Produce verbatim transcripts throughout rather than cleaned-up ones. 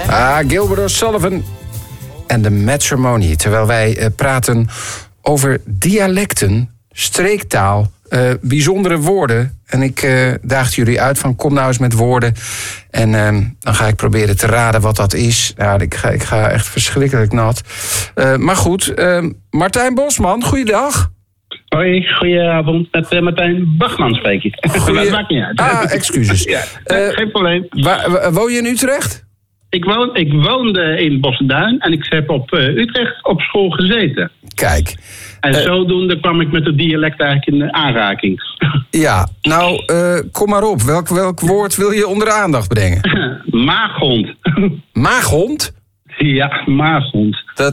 Ah, Gilbert O'Sullivan en de Matrimony. Terwijl wij uh, praten over dialecten, streektaal, uh, bijzondere woorden. En ik uh, daagde jullie uit van kom nou eens met woorden. En uh, dan ga ik proberen te raden wat dat is. Nou, ik ga, ik ga echt verschrikkelijk nat. Uh, maar goed, uh, Martijn Bosman, goeiedag. Hoi, goedenavond. Met uh, Martijn Bachman spreek ik. Goeie... Dat maakt niet uit. Ah, excuses. Ja, uh, geen probleem. Waar, woon je in Utrecht? Ik, woon, ik woonde in Bossenduin en ik heb op uh, Utrecht op school gezeten. Kijk. En uh, zodoende kwam ik met het dialect eigenlijk in de aanraking. Ja, nou, uh, kom maar op. Welk, welk woord wil je onder de aandacht brengen? Maaghond. Maaghond? Ja, maaghond. Dat,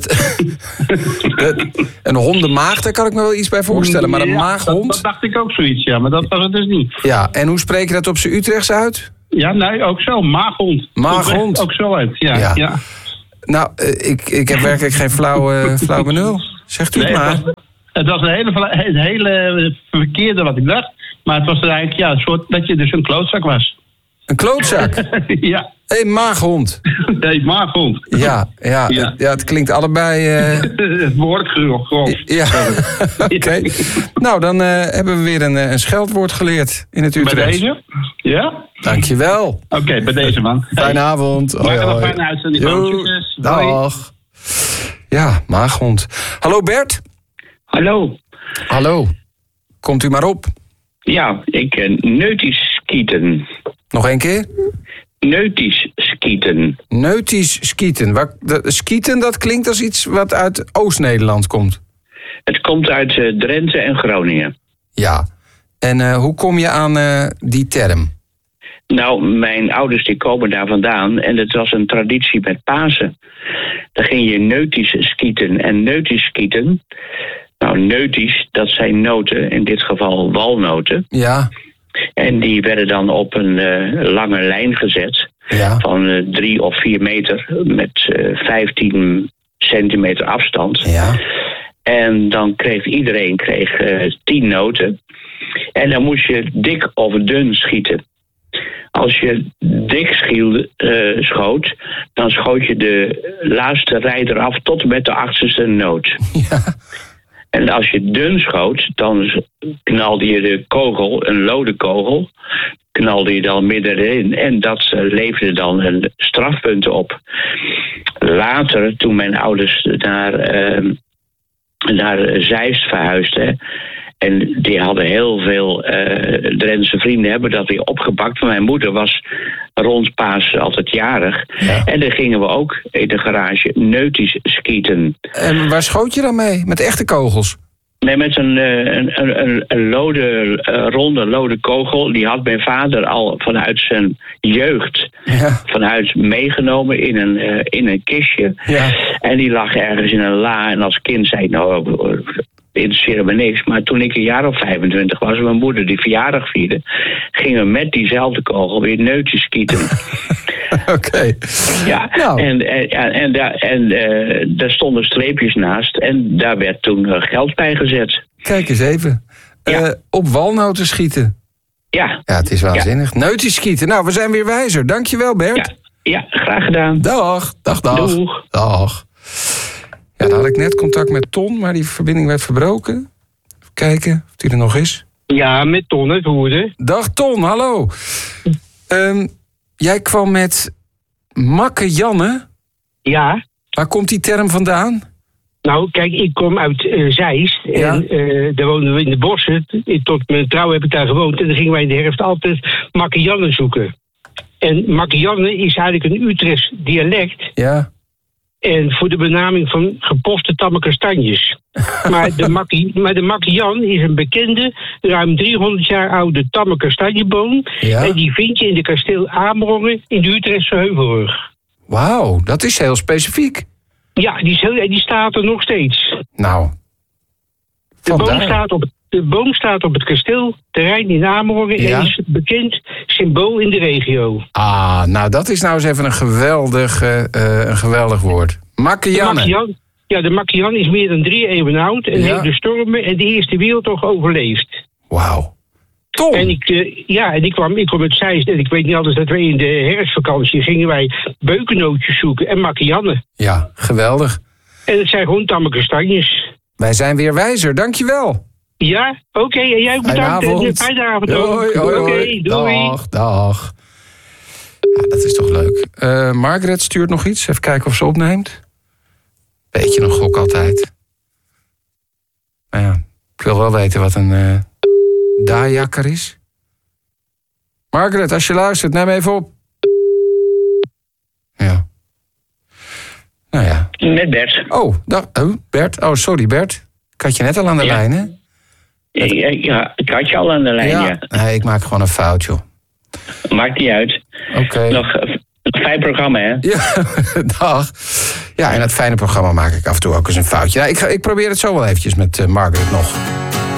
dat, een hondenmaag, daar kan ik me wel iets bij voorstellen. Maar een ja, maaghond? Dat, dat dacht ik ook zoiets, ja. Maar dat was het dus niet. Ja, en hoe spreek je dat op z'n Utrechts uit? Ja, nee, ook zo. Maaghond. Maaghond? Ook zo uit, ja. ja. ja. Nou, ik, ik heb werkelijk geen flauw, uh, flauw benul. Zegt u het nee, maar. Het was, het was een, hele, een hele verkeerde wat ik dacht. Maar het was er eigenlijk ja, een soort dat je dus een klootzak was. Een klootzak? Ja. Hé, hey, maaghond. Nee, maaghond. Ja, ja, ja. ja, het klinkt allebei... Uh... het woord grof. Ja, oké. Okay. Nou, dan uh, hebben we weer een, een scheldwoord geleerd in het Utrecht. Bij deze? Ja? Dankjewel. Oké, okay, bij deze man. Fijne hey. avond. Hoi, hoi. Een fijne uitzending. Succes. Dag. Ja, maaghond. Hallo Bert. Hallo. Hallo. Komt u maar op. Ja, ik uh, neutisch skieten. Nog één keer? Neutisch skieten. Neutisch skieten. Waar, de, skieten, dat klinkt als iets wat uit Oost-Nederland komt. Het komt uit uh, Drenthe en Groningen. Ja. En uh, hoe kom je aan uh, die term? Nou, mijn ouders die komen daar vandaan en het was een traditie met Pasen. Dan ging je neutisch skieten en neutisch skieten. Nou, neutisch, dat zijn noten, in dit geval walnoten. Ja. En die werden dan op een uh, lange lijn gezet. Ja. Van uh, drie of vier meter met uh, vijftien centimeter afstand. Ja. En dan kreeg iedereen kreeg, uh, tien noten. En dan moest je dik of dun schieten. Als je dik schielde, uh, schoot, dan schoot je de laatste rij eraf tot en met de achterste noot. Ja. En als je dun schoot, dan knalde je de kogel, een lode kogel, knalde je dan middenin. En dat uh, leverde dan een strafpunten op. Later, toen mijn ouders naar, uh, naar Zeist verhuisden, en die hadden heel veel uh, Drentse vrienden, hebben dat weer opgepakt. Mijn moeder was rond Pasen altijd jarig. Ja. En dan gingen we ook in de garage neutisch skieten. En waar schoot je dan mee? Met echte kogels? Nee, met een, een, een, een lode, een ronde lode kogel. Die had mijn vader al vanuit zijn jeugd ja. vanuit meegenomen in een, uh, in een kistje. Ja. En die lag ergens in een la. En als kind zei ik, nou, interesseerde me niks. Maar toen ik een jaar of vijfentwintig was, mijn moeder die verjaardag vierde, gingen we met diezelfde kogel weer neutjes skieten. Oké. Okay. Ja, nou. en, en, en, en, daar, en uh, daar stonden streepjes naast en daar werd toen uh, geld bij gezet. Kijk eens even. Ja. Uh, op walnoten schieten. Ja. Ja, het is waanzinnig. Ja. Neutjes schieten. Nou, we zijn weer wijzer. Dankjewel, Bert. Ja, ja, graag gedaan. Dag. Dag, dag. Doeg. Dag. Ja, dan had ik net contact met Ton, maar die verbinding werd verbroken. Even kijken of die er nog is. Ja, met Ton, het hoorde. Dag Ton, hallo. Um, jij kwam met Makke Janne. Ja. Waar komt die term vandaan? Nou, kijk, ik kom uit uh, Zeist. Ja. En uh, daar woonden we in de bossen. Tot mijn trouw heb ik daar gewoond. En dan gingen wij in de herfst altijd Makke Janne zoeken. En Makke Janne is eigenlijk een Utrechts dialect. Ja. En voor de benaming van gepofte tamme kastanjes. Maar de Makkie, maar de Makkiejan is een bekende, ruim driehonderd jaar oude tamme kastanjeboom. Ja. En die vind je in de kasteel Amerongen in de Utrechtse Heuvelrug. Wauw, dat is heel specifiek. Ja, die, is heel, die staat er nog steeds. Nou, de boom, staat op, de boom staat op het kasteelterrein in Amerongen. Ja. En is een bekend symbool in de regio. Ah, nou dat is nou eens even een geweldig, uh, een geweldig woord. Makkejanne. Ja, de Makkejan is meer dan drie eeuwen oud en ja. heeft de stormen en de Eerste Wereldoorlog overleefd. Wauw. Tom? En ik, uh, ja, en ik kwam, ik kwam uit Zeist en ik weet niet altijd dat we in de herfstvakantie gingen wij beukennootjes zoeken en makiannen. Ja, geweldig. En het zijn gewoon tamme kastanjes. Wij zijn weer wijzer, dankjewel. Ja, oké. Okay, en jij ook bedankt. Avond. Fijne avond. Hoi, hoi, Oké, hoi. doei. Dag, dag. Ja, dat is toch leuk. Uh, Margaret stuurt nog iets. Even kijken of ze opneemt. Beetje een gok altijd. Maar ja, ik wil wel weten wat een uh, dajakker is. Margaret, als je luistert, neem even op. Ja. Nou ja. Met Bert. Oh, dag, oh, Bert. Oh, sorry Bert. Ik had je net al aan de ja. lijn, hè? Ja, ja, ik had je al aan de lijn, ja. ja. Nee, ik maak gewoon een fout, joh. Maakt niet uit. Oké. Okay. Nog een fijn programma, hè? Ja, dag. Ja, in het fijne programma maak ik af en toe ook eens een foutje. Nou, ik, ga, ik probeer het zo wel eventjes met uh, Margaret nog.